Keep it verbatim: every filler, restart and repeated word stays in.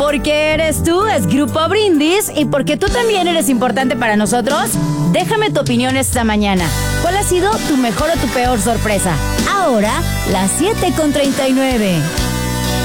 Porque eres tú, es Grupo Brindis, y porque tú también eres importante para nosotros, déjame tu opinión esta mañana. ¿Cuál ha sido tu mejor o tu peor sorpresa? Ahora, las siete con treinta y nueve.